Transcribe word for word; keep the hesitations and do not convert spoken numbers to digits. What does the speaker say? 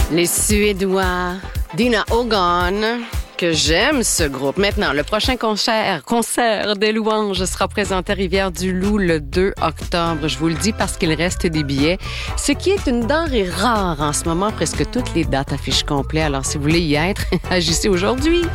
Les Suédois, Dina Hogan, que j'aime ce groupe. Maintenant, le prochain concert, concert des louanges sera présenté à Rivière-du-Loup le deux octobre. Je vous le dis parce qu'il reste des billets, ce qui est une denrée rare en ce moment. Presque toutes les dates affichent complet. Alors, si vous voulez y être, agissez aujourd'hui.